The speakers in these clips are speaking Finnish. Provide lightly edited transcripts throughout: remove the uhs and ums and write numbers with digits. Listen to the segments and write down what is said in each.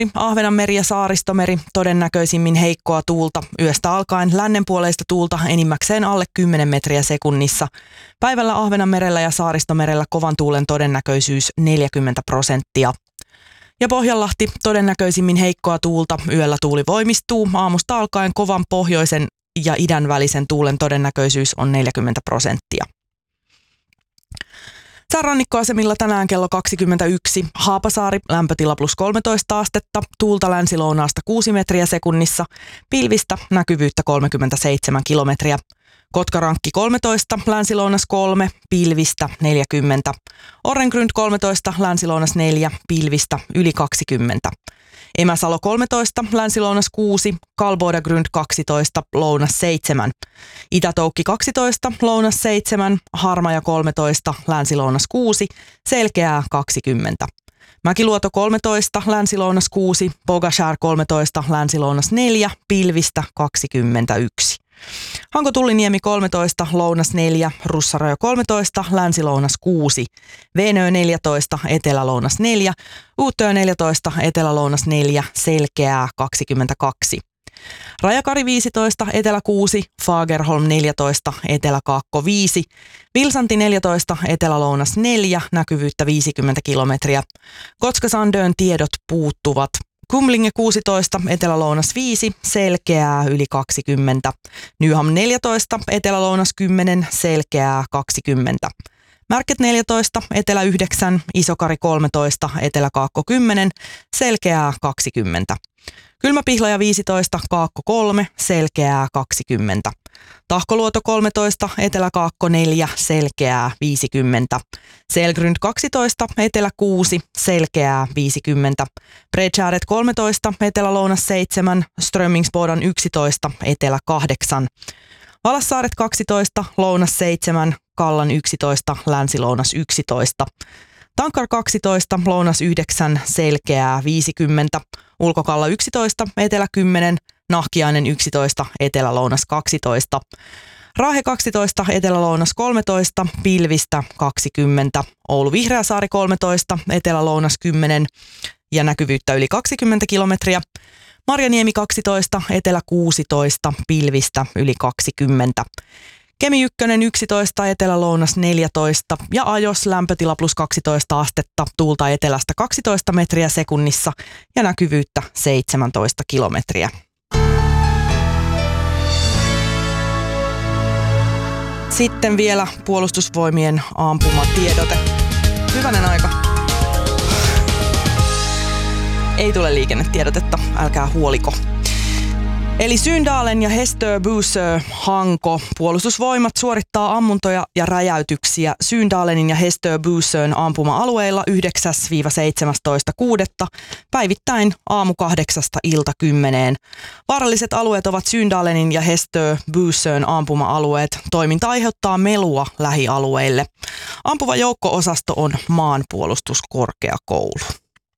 Ahvenanmeri ja Saaristomeri, todennäköisimmin heikkoa tuulta. Yöstä alkaen lännenpuoleista tuulta enimmäkseen alle 10 metriä sekunnissa. Päivällä Ahvenanmerellä ja Saaristomerellä kovan tuulen todennäköisyys 40%. Ja Pohjanlahti, todennäköisimmin heikkoa tuulta. Yöllä tuuli voimistuu. Aamusta alkaen kovan pohjoisen ja idän välisen tuulen todennäköisyys on 40%. Rannikkoasemilla tänään kello 21. Haapasaari, lämpötila plus 13 astetta, tuulta länsi-lounaasta 6 metriä sekunnissa, pilvistä, näkyvyyttä 37 kilometriä. Kotkarankki 13, länsi-lounas 3, pilvistä 40. Orrengrund 13, länsi-lounas 4, pilvistä yli 20. Emäsalo 13, länsi-lounas 6, Kalbodagrund 12, lounas 7. Itätoukki 12, lounas 7, Harmaja 13, länsi-lounas 6, Selkeää 20. Mäkiluoto 13, länsi-lounas 6, Bogashär 13, länsi-lounas 4, pilvistä 21. Hanko-Tulliniemi 13, lounas 4, Russarajo 13, länsi-lounas 6, Veenö 14, etelä-lounas 4, Uuttöö 14, etelä-lounas 4, Selkeää 22. Rajakari 15, etelä 6, Fagerholm 14, etelä-kaakko 5, Vilsanti 14, etelä-lounas 4, näkyvyyttä 50 kilometriä. Kotka-Sandön tiedot puuttuvat. Kumlinge 16, etelä-lounas 5, Selkeää yli 20. Nyham 14, etelä-lounas 10, Selkeää 20. Märket 14, etelä 9, Isokari 13, etelä-kaakko 10, Selkeää 20. Kylmäpihlaja 15, kaakko 3, Selkeää 20. Tahkoluoto 13, etelä-kaakko 4, Selkeää 50. Selgrund 12, etelä 6, Selkeää 50. Bredshäret 13, etelä-lounas 7, Strömmingsbodan 11, etelä 8. Valassaaret 12, lounas 7, Kallan 11, länsi-lounas 11. Tankar 12, lounas 9, Selkeää 50. Ulkokalla 11, etelä 10, Nahkiainen 11, etelä-lounas 12. Raahe 12, etelä-lounas 13, pilvistä 20. Oulu Vihreäsaari 13, etelä-lounas 10 ja näkyvyyttä yli 20 kilometriä. Marjaniemi 12, etelä 16, pilvistä yli 20. Kemi 1 11, etelä-lounas 14 ja Ajos lämpötila plus 12 astetta, tuulta etelästä 12 metriä sekunnissa ja näkyvyyttä 17 kilometriä. Sitten vielä puolustusvoimien ampumatiedote. Hyvänen aika. Ei tule liikennetiedotetta, älkää huoliko. Eli Syndalen ja Hestö-Bussö Hanko. Puolustusvoimat suorittaa ammuntoja ja räjäytyksiä Syndalenin ja Hestö-Bussön ampuma-alueilla 9-17.6. päivittäin aamu 8 ilta 10. Vaaralliset alueet ovat Syndalenin ja Hestö-Bussön ampuma-alueet. Toiminta aiheuttaa melua lähialueille. Ampuva joukko-osasto on maanpuolustuskorkeakoulu.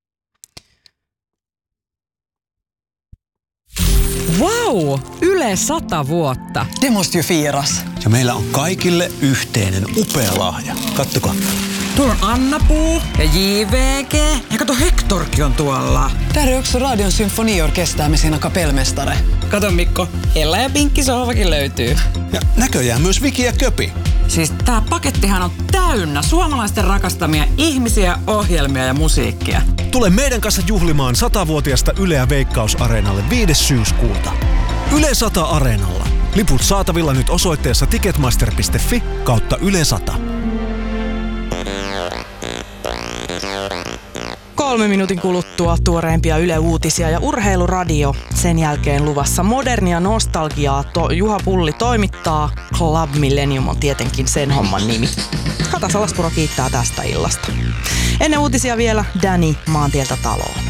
Wow! Yle 100 vuotta. Det måste ju firas. Ja meillä on kaikille yhteinen upea lahja. Kattokaa. Tuolla on Anna-Puu ja JVG. Ja kato, Hektorkin on tuolla. Där är också Radion symfoniorkester med sina kapellmästare. Kato Mikko, Ella ja Pinkki sohvakin löytyy. Ja näköjään myös Viki ja Köpi. Siis tää pakettihan on täynnä suomalaisten rakastamia ihmisiä, ohjelmia ja musiikkia. Tule meidän kanssa juhlimaan 100-vuotiasta Yleä Veikkaus-areenalle 5. syyskuuta. Yle 100 Areenalla. Liput saatavilla nyt osoitteessa ticketmaster.fi/Yle 100. 3 minuutin kuluttua tuoreimpia Yle-uutisia ja urheiluradio. Sen jälkeen luvassa modernia nostalgiaa. Juha Pulli toimittaa. Club Millennium on tietenkin sen homman nimi. Kata Salaspuro kiittää tästä illasta. Ennen uutisia vielä Danny Maantieltä taloon.